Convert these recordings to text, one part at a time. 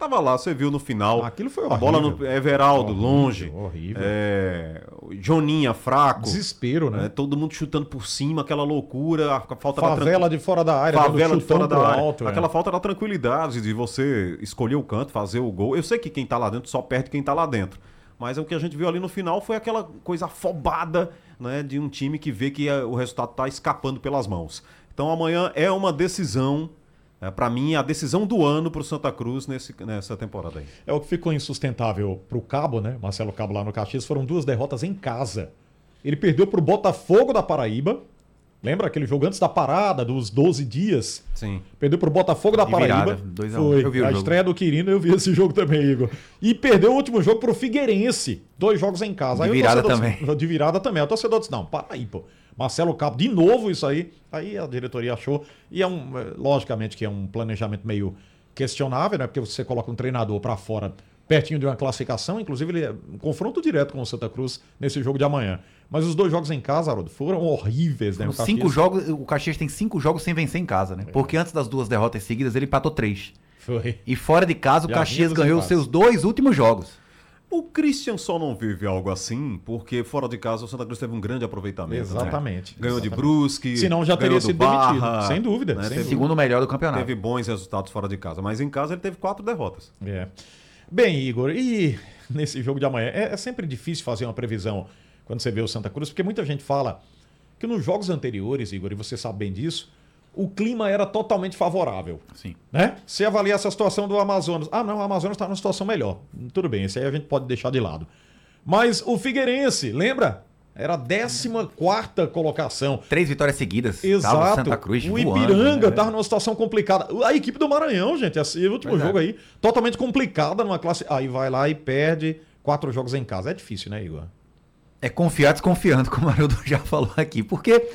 tava lá, você viu no final. Aquilo foi a horrível. bola no Everaldo, Horrível, longe. horrível. Joninha, fraco. Desespero, né? Todo mundo chutando por cima, aquela loucura, a falta Favela de fora da área, favela dando de fora chutão da pro área. alto. Aquela falta da tranquilidade de você escolher o canto, fazer o gol. Eu sei que quem tá lá dentro só perde quem tá lá dentro. Mas o que a gente viu ali no final foi aquela coisa afobada, né, de um time que vê que o resultado tá escapando pelas mãos. Então amanhã é uma decisão, para mim, a decisão do ano pro Santa Cruz nessa temporada aí. É o que ficou insustentável pro Cabo, né? Marcelo Cabo lá no Caxias, foram 2 derrotas em casa. Ele perdeu pro Botafogo da Paraíba. Lembra aquele jogo antes da parada, dos 12 dias? Sim. Perdeu pro Botafogo da Paraíba. 2-1. Foi Eu vi o a jogo. estreia do Quirino, eu vi esse jogo também, Igor. E perdeu o último jogo pro Figueirense. 2 jogos em casa. De Aí o virada torcedor também. De virada também. O torcedor disse, não, para aí, pô. Marcelo Cabo, de novo isso aí. Aí a diretoria achou. E logicamente que é um planejamento meio questionável, né? Porque você coloca um treinador pra fora pertinho de uma classificação, inclusive ele é um confronto direto com o Santa Cruz nesse jogo de amanhã. Mas os 2 jogos em casa, Haroldo, foram horríveis, né? O Caxias tem 5 jogos sem vencer em casa, né? Porque antes das 2 derrotas seguidas, ele empatou 3. Foi. E fora de casa, o Já Caxias vinha dos ganhou os empates. seus 2 últimos jogos. O Christian só não vive algo assim porque fora de casa o Santa Cruz teve um grande aproveitamento. Exatamente. Né? Ganhou de Exatamente. Brusque, Senão já teria ganhou do sido Barra, demitido. Sem dúvida. né? Sem Teve, dúvida. Segundo melhor do campeonato. teve bons resultados fora de casa, mas em casa ele teve 4 derrotas. É. Bem, Igor, e nesse jogo de amanhã? É sempre difícil fazer uma previsão quando você vê o Santa Cruz, porque muita gente fala que nos jogos anteriores, Igor, e você sabe bem disso, o clima era totalmente favorável. Sim. Né? Se avalia essa situação do Amazonas. Ah, não, o Amazonas está numa situação melhor. Tudo bem, esse aí a gente pode deixar de lado. Mas o Figueirense, lembra? Era a 14ª colocação. 3 vitórias seguidas. Exato. Tava o Santa Cruz o voando, Ipiranga né? estava numa situação complicada. A equipe do Maranhão, gente, esse último Pois é. jogo aí, totalmente complicada numa classe. Aí vai lá e perde 4 jogos em casa. É difícil, né, Igor? É confiar desconfiando, como o Haroldo já falou aqui. Porque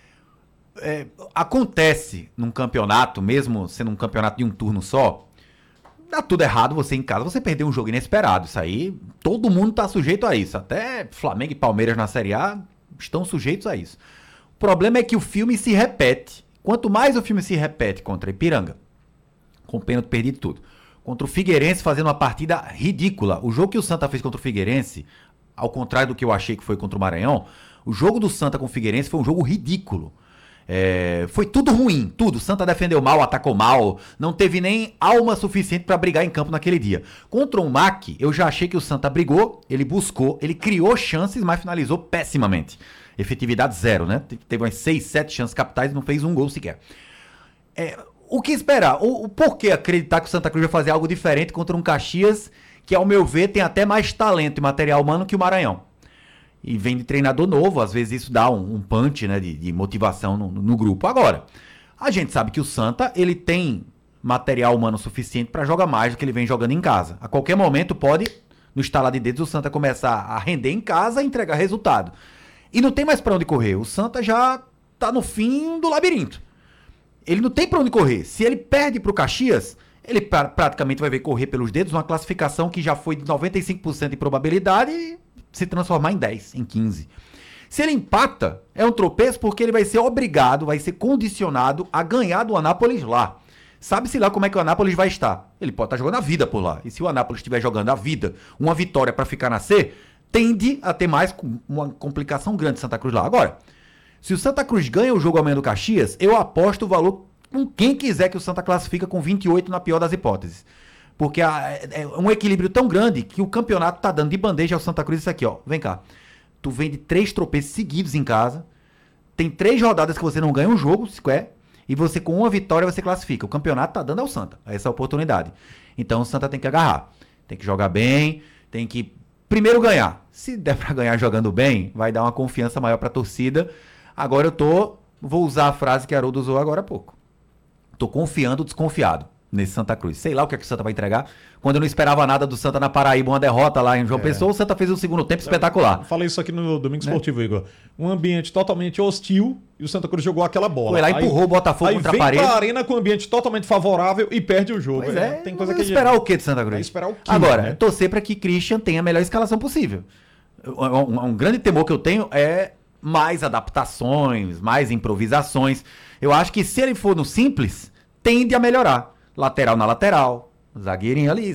acontece num campeonato, mesmo sendo um campeonato de um turno só, dá tudo errado você em casa, você perdeu um jogo inesperado. Isso aí, todo mundo tá sujeito a isso. Até Flamengo e Palmeiras na Série A estão sujeitos a isso. O problema é que o filme se repete. Quanto mais o filme se repete contra Ipiranga, com pênalti perdido e tudo, contra o Figueirense fazendo uma partida ridícula. O jogo que o Santa fez contra o Figueirense, ao contrário do que eu achei que foi contra o Maranhão, o jogo do Santa com o Figueirense foi um jogo ridículo. Foi tudo ruim, tudo. O Santa defendeu mal, atacou mal, não teve nem alma suficiente para brigar em campo naquele dia. Contra o MAC, eu já achei que o Santa brigou, ele buscou, ele criou chances, mas finalizou pessimamente. Efetividade 0, né? Teve umas 6, 7 chances capitais e não fez um gol sequer. O que esperar? O porquê acreditar que o Santa Cruz vai fazer algo diferente contra um Caxias que, ao meu ver, tem até mais talento e material humano que o Maranhão? E vem de treinador novo, às vezes isso dá um punch, né, de motivação no grupo. Agora, a gente sabe que o Santa, ele tem material humano suficiente para jogar mais do que ele vem jogando em casa. A qualquer momento pode, no estalar de dedos, o Santa começar a render em casa e entregar resultado. E não tem mais para onde correr. O Santa já tá no fim do labirinto. Ele não tem para onde correr. Se ele perde pro Caxias, ele praticamente vai ver correr pelos dedos uma classificação que já foi de 95% de probabilidade e se transformar em 10, em 15. Se ele empata, é um tropeço porque ele vai ser obrigado, vai ser condicionado a ganhar do Anápolis lá. Sabe-se lá como é que o Anápolis vai estar. Ele pode estar jogando a vida por lá. E se o Anápolis estiver jogando a vida, uma vitória para ficar na C, tende a ter mais uma complicação grande de Santa Cruz lá. Agora, se o Santa Cruz ganha o jogo amanhã do Caxias, eu aposto o valor com quem quiser que o Santa classifica com 28 na pior das hipóteses. Porque é um equilíbrio tão grande que o campeonato tá dando de bandeja ao Santa Cruz isso aqui, ó. Vem cá. Tu vem de 3 tropeços seguidos em casa. Tem 3 rodadas que você não ganha um jogo, sequer. E você, com uma vitória, você classifica. O campeonato tá dando ao Santa essa oportunidade. Então o Santa tem que agarrar. Tem que jogar bem. Tem que primeiro ganhar. Se der pra ganhar jogando bem, vai dar uma confiança maior pra torcida. Agora vou usar a frase que a Haroldo usou agora há pouco. Tô confiando desconfiado nesse Santa Cruz. Sei lá o que o Santa vai entregar. Quando eu não esperava nada do Santa na Paraíba, uma derrota lá em João Pessoa, o Santa fez um segundo tempo espetacular. Falei isso aqui no Domingo Esportivo, Igor. Um ambiente totalmente hostil e o Santa Cruz jogou aquela bola. Foi lá, empurrou o Botafogo contra a parede. Aí vem pra arena com um ambiente totalmente favorável e perde o jogo. Pois Tem coisa que esperar o quê de Santa Cruz? Vai esperar o quê? Agora, né? torcer para que Christian tenha a melhor escalação possível. Um grande temor que eu tenho é mais adaptações, mais improvisações. Eu acho que se ele for no simples, tende a melhorar. Lateral na lateral, zagueirinho ali,